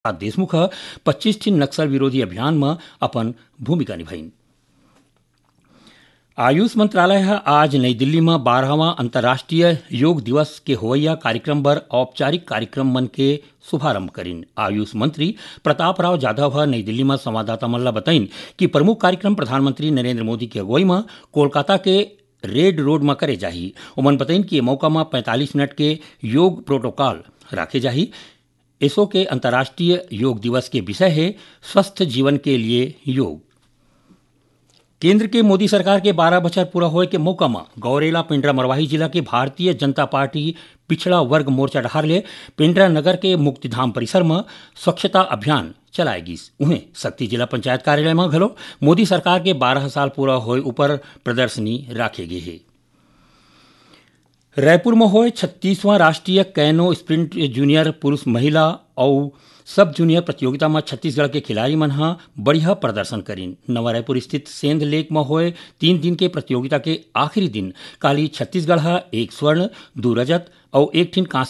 देशमुख 25 ठिन नक्सल विरोधी अभियान में अपन भूमिका निभाइन। आयुष मंत्रालय आज नई दिल्ली में 12वां अंतर्राष्ट्रीय योग दिवस के होवैया कार्यक्रम पर औपचारिक कार्यक्रम मन के शुभारंभ करीन। आयुष मंत्री प्रताप राव जाधव नई दिल्ली में संवाददाता मन ला बताइन कि प्रमुख कार्यक्रम प्रधानमंत्री नरेंद्र मोदी की अगुवाई में कोलकाता के रेड रोड में करे जाही। उमन बताइन कि ये मौका में 45 मिनट के योग प्रोटोकॉल राखे जाही। इसो के अंतर्राष्ट्रीय योग दिवस के विषय है स्वस्थ जीवन के लिए योग। केंद्र के मोदी सरकार के 12 बछर पूरा होए के मौका में गौरेला पिंडरा मरवाही जिला के भारतीय जनता पार्टी पिछड़ा वर्ग मोर्चा डहार ले पिंडरा नगर के मुक्तिधाम परिसर में स्वच्छता अभियान चलाएगी। उन्हें शक्ति जिला पंचायत कार्यालय में घलो मोदी सरकार के 12 साल पूरा होए ऊपर प्रदर्शनी राखे गए है। रायपुर में होए 36वां राष्ट्रीय कैनो स्प्रिंट जूनियर पुरुष महिला और सब जूनियर प्रतियोगिता में छत्तीसगढ़ के खिलाड़ी मन बढ़िया प्रदर्शन करीन। नवा रायपुर स्थित सेंध लेक में होए 3 दिन के प्रतियोगिता के आखिरी दिन काली छत्तीसगढ़ 1 स्वर्ण 2 रजत और 1 ठिन कांस्य